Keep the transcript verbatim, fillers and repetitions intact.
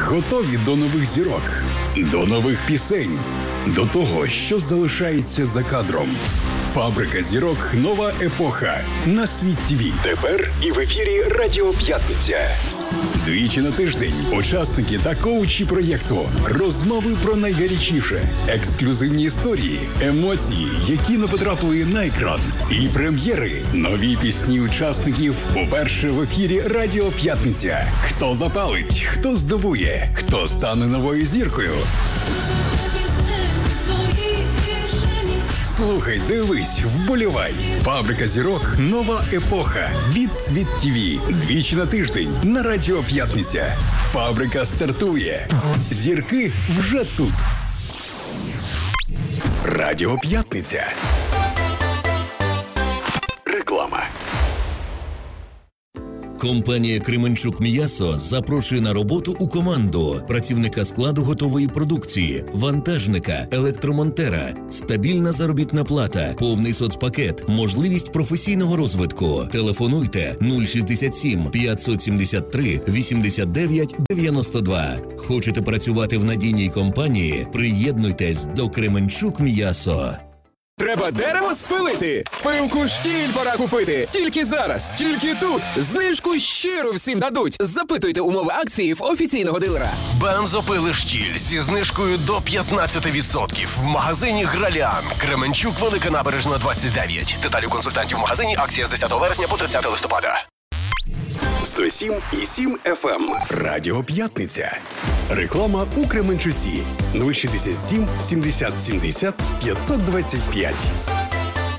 Готові до нових зірок, до нових пісень, до того, що залишається за кадром. Фабрика зірок «Нова епоха» на Світ ТВ. Тепер і в ефірі Радіо П'ятниця. Двічі на тиждень учасники та коучі проєкту, розмови про найгарячіше, ексклюзивні історії, емоції, які не потрапили на екран, і прем'єри, нові пісні учасників уперше в ефірі Радіо П'ятниця. Хто запалить, хто здивує, хто стане новою зіркою. Слухай, дивись, вболівай. Фабрика зірок «Нова епоха» від Світ ТВ. Двічі на тиждень на Радіо П'ятниця. Фабрика стартує. Зірки вже тут. Радіо П'ятниця. Реклама. Компанія «Кременчук М'ясо» запрошує на роботу у команду працівника складу готової продукції, вантажника, електромонтера, стабільна заробітна плата, повний соцпакет, можливість професійного розвитку. Телефонуйте нуль шістдесят сім п'ятсот сімдесят три вісімдесят дев'ять дев'яносто два. Хочете працювати в надійній компанії? Приєднуйтесь до «Кременчук М'ясо». Треба дерево спилити? Пилку штіль пора купити. Тільки зараз, тільки тут. Знижку щиро всім дадуть. Запитуйте умови акції в офіційного дилера. Бензопили штіль зі знижкою до п'ятнадцять відсотків в магазині «Граліан». Кременчук, Велика Набережна, двадцять дев'ять. Деталі у консультантів в магазині. Акція з десятого вересня по тридцяте листопада. сто сім і сім еф ем. Радіо П'ятниця. Реклама у Кременчуці. нуль шістдесят сім сімдесят сімдесят п'ятсот двадцять п'ять.